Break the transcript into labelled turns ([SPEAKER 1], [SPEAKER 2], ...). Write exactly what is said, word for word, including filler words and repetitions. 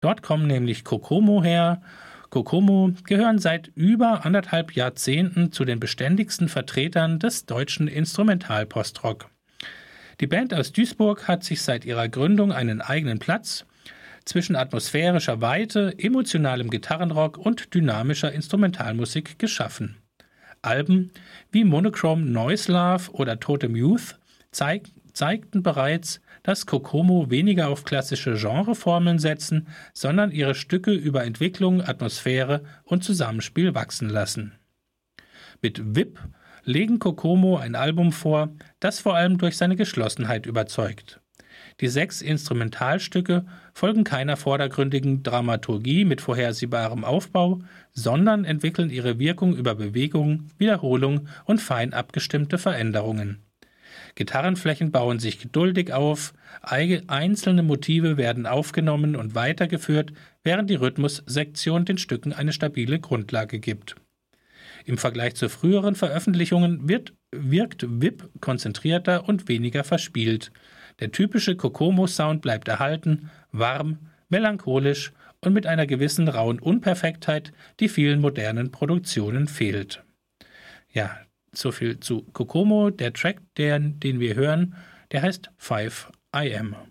[SPEAKER 1] Dort kommen nämlich Kokomo her. Kokomo gehören seit über anderthalb Jahrzehnten zu den beständigsten Vertretern des deutschen Instrumental-Postrock. Die Band aus Duisburg hat sich seit ihrer Gründung einen eigenen Platz zwischen atmosphärischer Weite, emotionalem Gitarrenrock und dynamischer Instrumentalmusik geschaffen. Alben wie Monochrome Noise Love oder Totem Youth zeig, zeigten bereits, dass Kokomo weniger auf klassische Genreformeln setzen, sondern ihre Stücke über Entwicklung, Atmosphäre und Zusammenspiel wachsen lassen. Mit V I P legen Kokomo ein Album vor, das vor allem durch seine Geschlossenheit überzeugt. Die sechs Instrumentalstücke folgen keiner vordergründigen Dramaturgie mit vorhersehbarem Aufbau, sondern entwickeln ihre Wirkung über Bewegung, Wiederholung und fein abgestimmte Veränderungen. Gitarrenflächen bauen sich geduldig auf, einzelne Motive werden aufgenommen und weitergeführt, während die Rhythmussektion den Stücken eine stabile Grundlage gibt. Im Vergleich zu früheren Veröffentlichungen wird, wirkt V I P konzentrierter und weniger verspielt. Der typische Kokomo-Sound bleibt erhalten, warm, melancholisch und mit einer gewissen rauen Unperfektheit, die vielen modernen Produktionen fehlt. Ja, so viel zu Kokomo. Der Track, den, den wir hören, der heißt five I am.